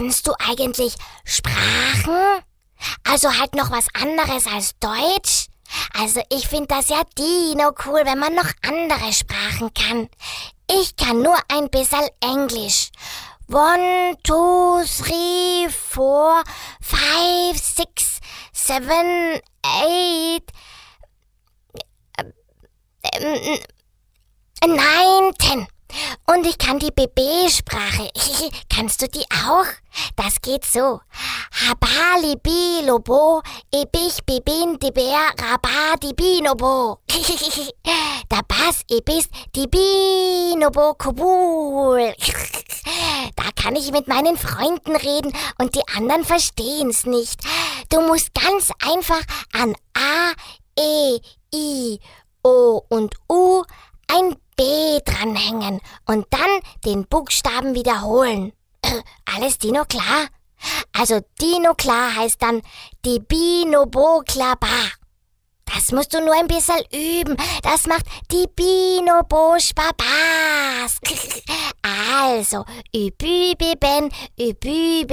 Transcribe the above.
Kannst du eigentlich Sprachen? Also halt noch was anderes als Deutsch? Also ich finde das ja dino cool, wenn man noch andere Sprachen kann. Ich kann nur ein bisschen Englisch. 1, 2, 3, 4, 5, 6, 7, 8, 9, 10. Und ich kann die BB-Sprache. Kannst du die auch? Das geht so. Habali bilobo, ebich bibin diber rabadi binobo. Da Bass ebis die binobo kubul. Da kann ich mit meinen Freunden reden und die anderen verstehen's nicht. Du musst ganz einfach an A, E, I, O und U ein B dranhängen und dann den Buchstaben wiederholen. Alles Dino klar? Also Dino klar heißt dann die Binobo klaba. Das musst du nur ein bisschen üben. Das macht die Binobo Spaß. Also, übübeben, übübe.